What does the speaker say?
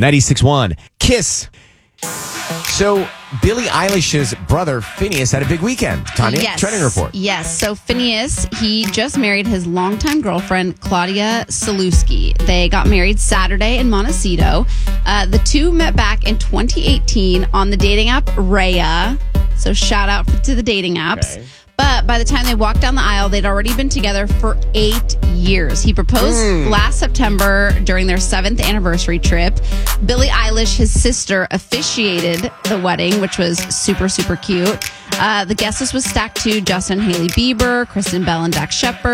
96.1 Kiss. So, Billie Eilish's brother, Phineas, had a big weekend. Tanya, trending report. Yes. So, Phineas, he just married his longtime girlfriend, Claudia Saluski. They got married Saturday in Montecito. The two met back in 2018 on the dating app Raya. So, shout out to the dating apps. Okay. But by the time they walked down the aisle, they'd already been together for 8 years. He proposed last September during their 7th anniversary trip. Billie Eilish, his sister, officiated the wedding, which was super, super cute. The guest list was stacked too: Justin, Hailey Bieber, Kristen Bell, and Dax Shepard.